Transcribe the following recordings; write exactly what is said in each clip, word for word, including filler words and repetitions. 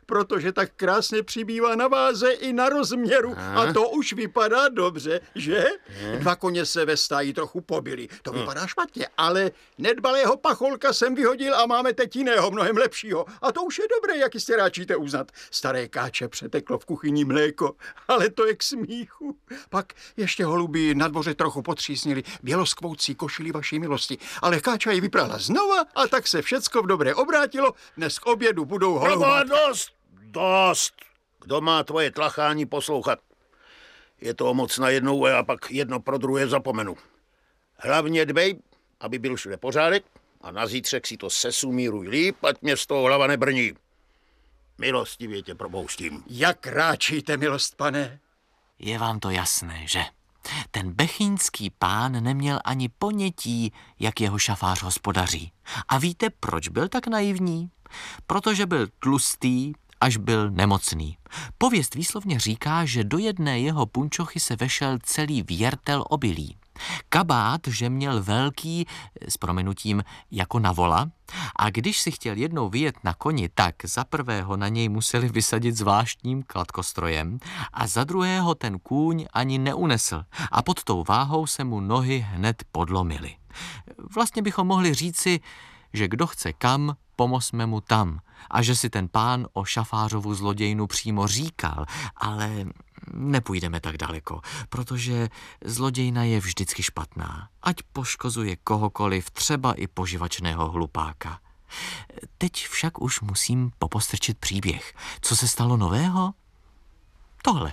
protože tak krásně přibývá na váze i na rozměru. A, a to už vypadá dobře, že? Dva koně se ve stáji trochu pobili. To vypadá špatně, ale nedbalého pacholka jsem vyhodil a máme teď jiného, mnohem lepšího. A to už je dobré, jak jistě ráčíte uznat. Staré káče přeteklo v kuchyni mléko, ale to je k smíchu. Pak ještě holubi na dvoře trochu potřísnili běloskvoucí košili vaší milosti, ale káča ji vyprala znova a tak se všecko v dobré obrátilo. Dnes k obědu budou holubovat. Dost, dost. Kdo má tvoje tlachání poslouchat? Je to moc na jednou a já pak jedno pro druhé zapomenu. Hlavně dbej, aby byl všude pořádek a na zítřek si to sesumíruj líp, ať mě z toho hlava nebrní. Milostivě tě propouštím. Jak ráčíte, milost, pane? Je vám to jasné, že? Ten bechýnský pán neměl ani ponětí, jak jeho šafář hospodaří. A víte, proč byl tak naivní? Protože byl tlustý, až byl nemocný. Pověst výslovně říká, že do jedné jeho punčochy se vešel celý věrtel obilí. Kabát, že měl velký, s prominutím, jako na vola, a když si chtěl jednou vyjet na koni, tak za prvého na něj museli vysadit zvláštním kladkostrojem a za druhého ten kůň ani neunesl a pod tou váhou se mu nohy hned podlomily. Vlastně bychom mohli říci, že kdo chce kam, pomozme mu tam, a že si ten pán o šafářovu zlodějnu přímo říkal, ale nepůjdeme tak daleko, protože zlodějna je vždycky špatná, ať poškozuje kohokoliv, třeba i poživačného hlupáka. Teď však už musím popostrčit příběh. Co se stalo nového? Tohle.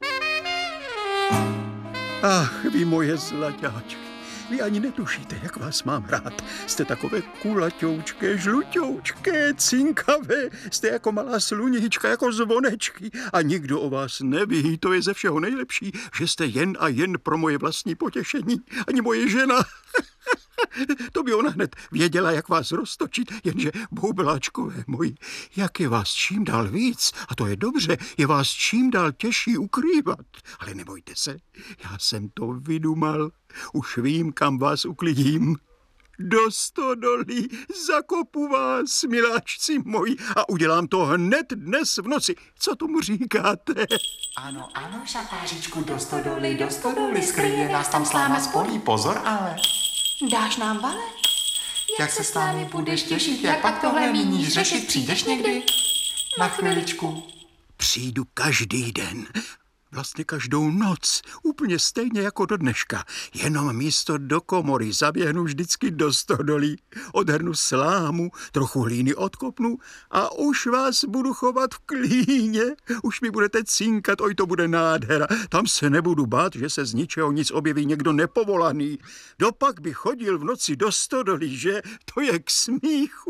Ach, vy moje zlaťáčky. Vy ani netušíte, jak vás mám rád. Jste takové kulaťoučké, žluťoučké, cinkavé. Jste jako malá sluníčka, jako zvonečky. A nikdo o vás neví, to je ze všeho nejlepší, že jste jen a jen pro moje vlastní potěšení. Ani moje žena. To by ona hned věděla, jak vás roztočit, jenže boubláčkové moji, jak je vás čím dál víc, a to je dobře, je vás čím dál těžší ukrývat. Ale nebojte se, já jsem to vydumal, už vím, kam vás uklidím. Do stodolí zakopu vás, miláčci moji, a udělám to hned dnes v noci. Co tomu říkáte? Ano, ano, šafářičku, do stodoly, do stodoly, skryje nás tam sláma z polí, pozor ale. Dáš nám vale? Jak se s námi budeš těšit, jak pak tohle míníš řešit, přijdeš někdy? Na chviličku. Přijdu každý den. Vlastně každou noc, úplně stejně jako do dneška. Jenom místo do komory zaběhnu vždycky do stodolí, odhrnu slámu, trochu hlíny odkopnu a už vás budu chovat v klíně. Už mi budete cinkat, oj, to bude nádhera. Tam se nebudu bát, že se z ničeho nic objeví někdo nepovolaný. Dopak by chodil v noci do stodolí, že? To je k smíchu.